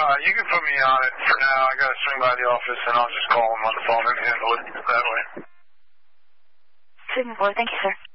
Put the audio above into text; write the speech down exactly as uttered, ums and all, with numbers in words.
Uh, you can put me on it for now. I got to swing by the office, and I'll just call him on the phone and handle it that way. Signal four, thank you, sir.